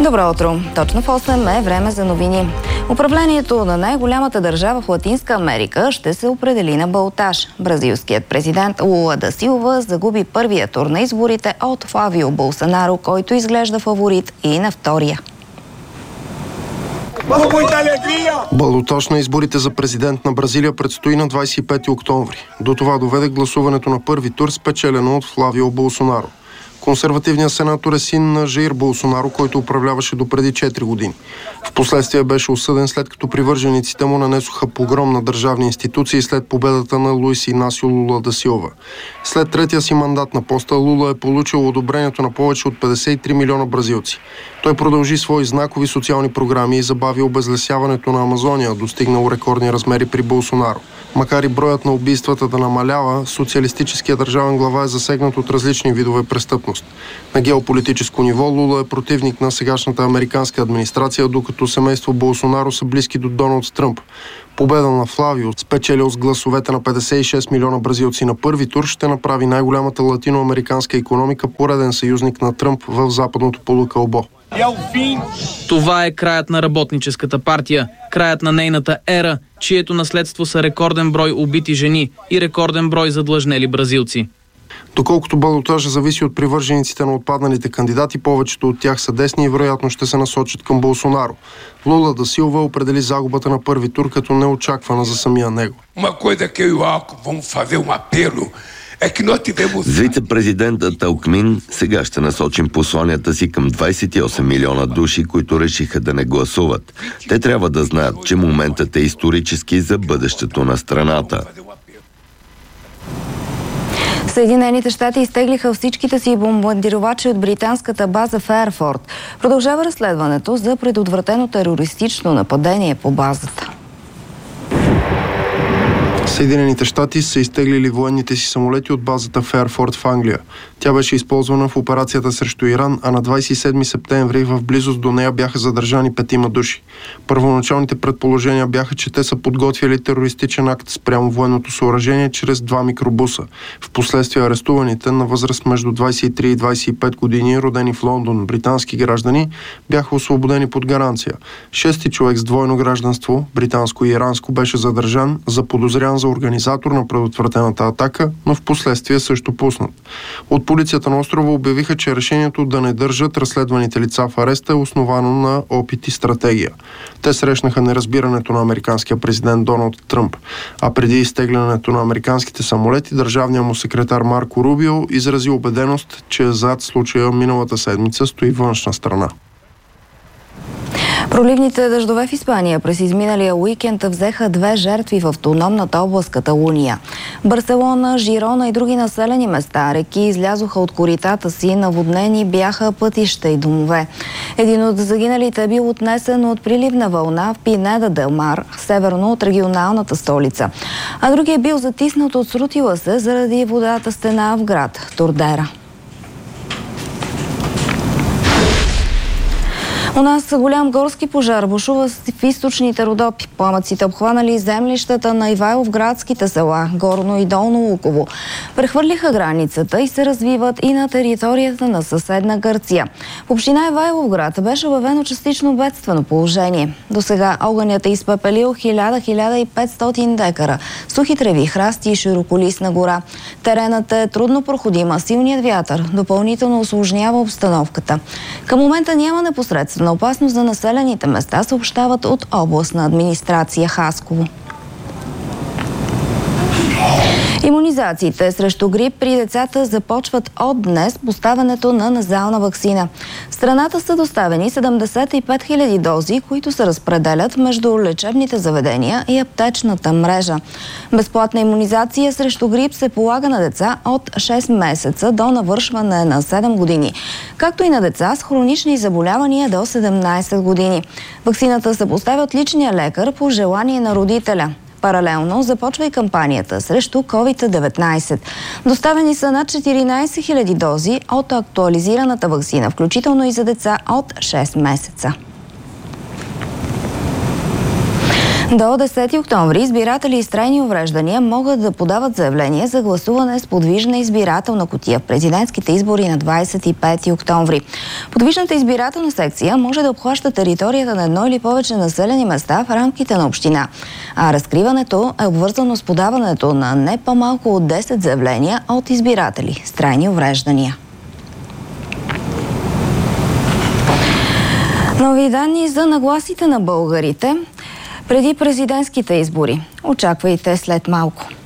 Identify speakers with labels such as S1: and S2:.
S1: Добро утро! Точно в 8 е време за новини. Управлението на най-голямата държава в Латинска Америка ще се определи на балотаж. Бразилският президент Лула да Силва загуби първия тур на изборите от Флавио Болсонаро, който изглежда фаворит, и на втория.
S2: Балотаж на изборите за президент на Бразилия предстои на 25 октомври. До това доведе гласуването на първи тур, спечелено от Флавио Болсонаро. Консервативният сенатор е син на Жаир Болсонаро, който управляваше допреди 4 години. Впоследствие беше осъден, след като привържениците му нанесоха погром на държавни институции след победата на Луис Инасио Лула да Силва. След третия си мандат на поста, Лула е получил одобрението на повече от 53 милиона бразилци. Той продължи свои знакови социални програми и забави обезлесяването на Амазония, достигнало рекордни размери при Болсонаро. Макар и броят на убийствата да намалява, социалистическият държавен глава е засегнат от различни видове престъпност. На геополитическо ниво Лула е противник на сегашната американска администрация, докато семейство Болсонаро са близки до Доналд Тръмп. Победа на Флавио, спечелил с гласовете на 56 милиона бразилци на първи тур, ще направи най-голямата латиноамериканска икономика пореден съюзник на Тръмп в западното полукълбо.
S3: Това е краят на Работническата партия, краят на нейната ера, чието наследство са рекорден брой убити жени и рекорден брой задлъжнели бразилци.
S2: Доколкото балотажа зависи от привържениците на отпадналите кандидати, повечето от тях са десни и вероятно ще се насочат към Болсонаро. Лула да Силва определи загубата на първи тур като неочаквана за самия него.
S4: Вице-президентът Алкмин сега ще насочим посланията си към 28 милиона души, които решиха да не гласуват. Те трябва да знаят, че моментът е исторически за бъдещето на страната.
S1: Съединените щати изтеглиха всичките си бомбардировачи от британската база в Ерфорд. Продължава разследването за предотвратено терористично нападение по базата.
S2: Съединените щати са изтеглили военните си самолети от базата в Ерфорд в Англия. Тя беше използвана в операцията срещу Иран, а на 27 септември в близост до нея бяха задържани 5 души. Първоначалните предположения бяха, че те са подготвили терористичен акт спрямо военното съоръжение чрез 2 микробуса. Впоследствие арестуваните на възраст между 23 и 25 години, родени в Лондон, британски граждани, бяха освободени под гаранция. 6-ти човек с двойно гражданство, британско и иранско, беше задържан, заподозрян за организатор на предотвратената атака, но в последствие също пуснат. От полицията на острова обявиха, че решението да не държат разследваните лица в ареста е основано на опит и стратегия. Те срещнаха неразбирането на американския президент Доналд Тръмп, а преди изтеглянето на американските самолети, държавният му секретар Марко Рубио изрази убеденост, че зад случая миналата седмица стои външна страна.
S1: Проливните дъждове в Испания през изминалия уикенд взеха 2 жертви в автономната област Каталуния. Барселона, Жирона и други населени места, реки излязоха от коритата си, наводнени бяха пътища и домове. Един от загиналите е бил отнесен от приливна вълна в Пинеда дел Мар, северно от регионалната столица, а другия е бил затиснат от срутила се заради водата стена в град Тордера. У нас голям горски пожар бушува в източните Родопи. Пламъците обхванали землищата на Ивайловградските села, Горно и Долно Луково. Прехвърлиха границата и се развиват и на територията на съседна Гърция. В община Ивайловград беше обявено частично бедствено положение. До сега огънят е изпепелил 1000-1500 декара сухи треви, храсти и широколистна гора. Теренът е трудно проходима, силният вятър допълнително усложнява обстановката. Към момента няма непосредствено на опасност за населените места, съобщават от областна администрация Хасково. Имунизациите срещу грип при децата започват от днес поставянето на назална ваксина. В страната са доставени 75 000 дози, които се разпределят между лечебните заведения и аптечната мрежа. Безплатна имунизация срещу грип се полага на деца от 6 месеца до навършване на 7 години, както и на деца с хронични заболявания до 17 години. Ваксината се поставя от личния лекар по желание на родителя. Паралелно започва и кампанията срещу COVID-19. Доставени са над 14 000 дози от актуализираната ваксина, включително и за деца от 6 месеца. До 10 октомври избиратели с трайни увреждания могат да подават заявление за гласуване с подвижна избирателна кутия в президентските избори на 25 октомври. Подвижната избирателна секция може да обхваща територията на едно или повече населени места в рамките на община. А разкриването е обвързано с подаването на не по-малко от 10 заявления от избиратели с трайни увреждания. Нови данни за нагласите на българите преди президентските избори. Очаквайте след малко.